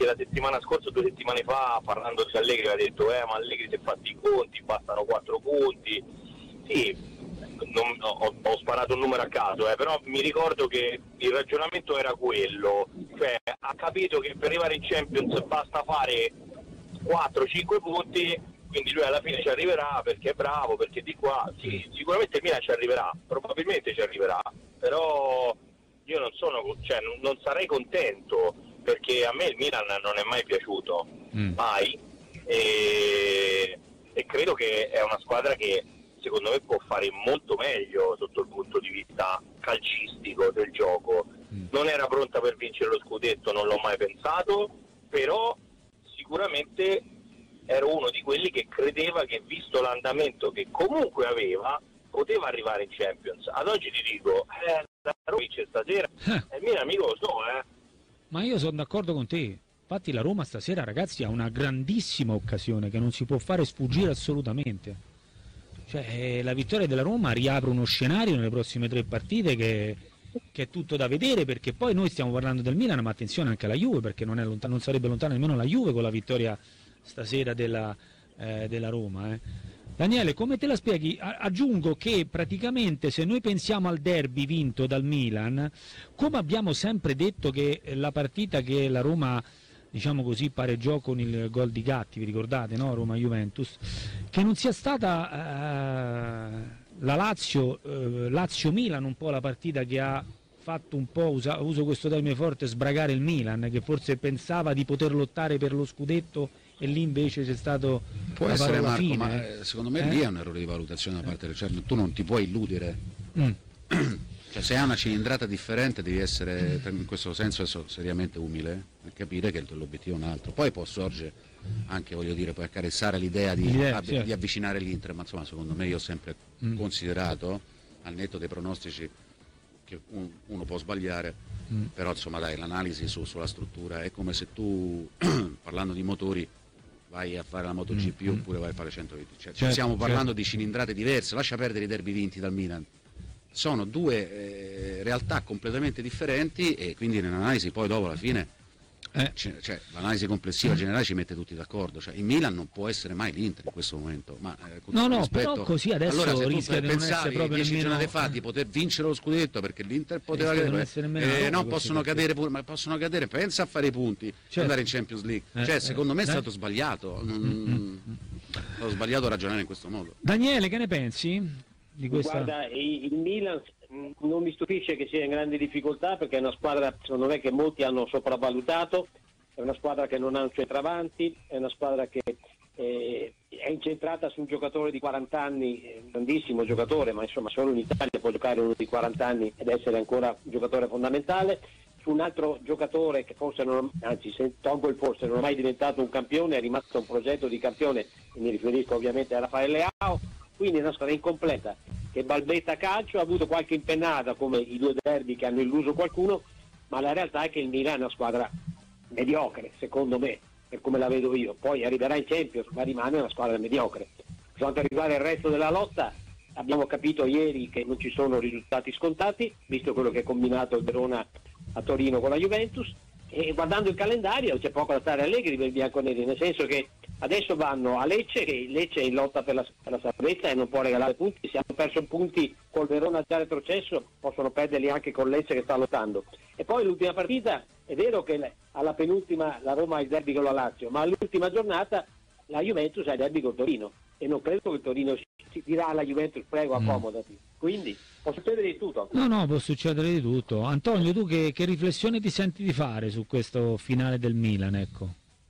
perché la settimana scorsa, 2 settimane fa, parlando di Allegri, aveva detto ma Allegri si è fatti i conti, bastano 4 punti. Sì, ho sparato un numero a caso, però mi ricordo che il ragionamento era quello, cioè ha capito che per arrivare in Champions basta fare 4-5 punti, quindi lui alla fine ci arriverà perché è bravo, perché di qua, sì, sicuramente il Milan ci arriverà, probabilmente ci arriverà, però io non sarei contento, perché a me il Milan non è mai piaciuto, mai, e credo che è una squadra che secondo me può fare molto meglio sotto il punto di vista calcistico del gioco. Non era pronta per vincere lo scudetto, non l'ho mai pensato, però sicuramente ero uno di quelli che credeva che, visto l'andamento che comunque aveva, poteva arrivare in Champions. Ad oggi ti dico, la Roma vince stasera, il mio amico lo so, Ma io sono d'accordo con te. Infatti la Roma stasera, ragazzi, ha una grandissima occasione che non si può fare sfuggire assolutamente. Cioè, la vittoria della Roma riapre uno scenario nelle prossime 3 partite che è tutto da vedere, perché poi noi stiamo parlando del Milan, ma attenzione anche alla Juve, perché non sarebbe lontana nemmeno la Juve con la vittoria stasera della Roma. Daniele, come te la spieghi? Aggiungo che praticamente, se noi pensiamo al derby vinto dal Milan, come abbiamo sempre detto che la partita che la Roma, diciamo così, pareggiò con il gol di Gatti, vi ricordate, no? Roma-Juventus, che non sia stata la Lazio-Milan un po' la partita che ha fatto un po', uso questo termine forte, sbragare il Milan, che forse pensava di poter lottare per lo scudetto e lì invece c'è stato può la essere, Marco, fine. ma secondo me lì è un errore di valutazione da parte del CERN. Tu non ti puoi illudere. Cioè, se hai una cilindrata differente devi essere, in questo senso, seriamente umile e capire che l'obiettivo è un altro. Poi può sorgere anche, voglio dire, puoi accarezzare l'idea di avvicinare l'Inter, ma insomma, secondo me io ho sempre considerato, al netto dei pronostici, che uno può sbagliare, però insomma dai, l'analisi sulla struttura è come se tu, parlando di motori, vai a fare la MotoGP oppure vai a fare 120. Cioè, stiamo parlando di cilindrate diverse, lascia perdere i derby vinti dal Milan. Sono due realtà completamente differenti e quindi nell'analisi poi dopo alla fine cioè, l'analisi complessiva generale ci mette tutti d'accordo. Cioè, il Milan non può essere mai l'Inter in questo momento. Ma, no, però così adesso allora, se rischia tu di non essere proprio 10 nemmeno... giornati fa di poter vincere lo scudetto perché l'Inter poteva cadere, no, possono cadere pure, ma possono cadere, pensa a fare i punti, andare in Champions League. Cioè, secondo me è stato sbagliato. È stato sbagliato ragionare in questo modo. Daniele, che ne pensi di questa? Guarda, il Milan non mi stupisce che sia in grandi difficoltà, perché è una squadra, secondo me, che molti hanno sopravvalutato, è una squadra che non ha un centravanti, è una squadra che è incentrata su un giocatore di 40 anni, un grandissimo giocatore, ma insomma solo in Italia può giocare uno di 40 anni ed essere ancora un giocatore fondamentale, su un altro giocatore che forse se tolgo il forse, non è mai diventato un campione, è rimasto un progetto di campione, e mi riferisco ovviamente a Raffaele Leao. Quindi è una squadra incompleta che balbetta calcio, ha avuto qualche impennata come i 2 derby che hanno illuso qualcuno, ma la realtà è che il Milan è una squadra mediocre, secondo me, per come la vedo io. Poi arriverà in Champions, ma rimane una squadra mediocre. Per quanto riguarda il resto della lotta, abbiamo capito ieri che non ci sono risultati scontati, visto quello che ha combinato il Verona a Torino con la Juventus, e guardando il calendario c'è poco da stare allegri per i bianconeri, nel senso che adesso vanno a Lecce, che Lecce è in lotta per la salvezza e non può regalare punti. Se hanno perso punti col Verona già retrocesso, possono perderli anche con Lecce che sta lottando. E poi l'ultima partita, è vero che alla penultima la Roma ha il derby con la Lazio, ma all'ultima giornata la Juventus ha il derby con Torino, e non credo che il Torino si dirà alla Juventus prego accomodati. Quindi può succedere di tutto. No, può succedere di tutto. Antonio, tu che riflessione ti senti di fare su questo finale del Milan, ecco?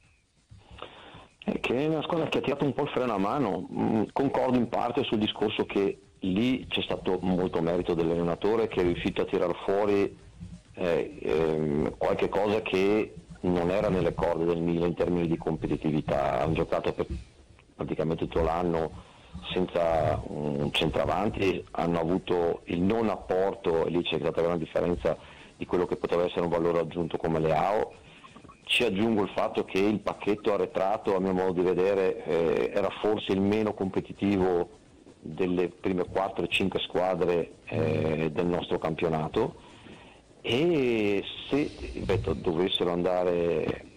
Che è una squadra che ha tirato un po' il freno a mano. Concordo in parte sul discorso che lì c'è stato molto merito dell'allenatore, che è riuscito a tirar fuori qualche cosa che non era nelle corde del Milan in termini di competitività. Hanno giocato per praticamente tutto l'anno senza un centravanti, hanno avuto il non apporto, e lì c'è stata una grande differenza di quello che poteva essere un valore aggiunto come Leao. Ci aggiungo il fatto che il pacchetto arretrato, a mio modo di vedere, era forse il meno competitivo delle prime 4-5 squadre del nostro campionato, e se ripeto, dovessero andare